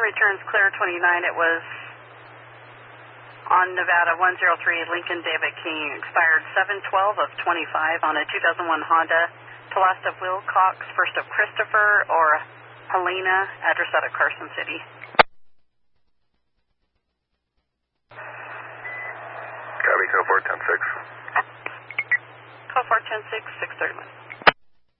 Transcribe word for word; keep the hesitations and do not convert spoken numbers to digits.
returns clear twenty-nine. It was on Nevada one zero three Lincoln David King, expired seven twelve of twenty-five on a two thousand one Honda. To last of Wilcox, first of Christopher or Helena, address out of Carson City. Copy, code four ten six. Code four ten six, six thirty-one.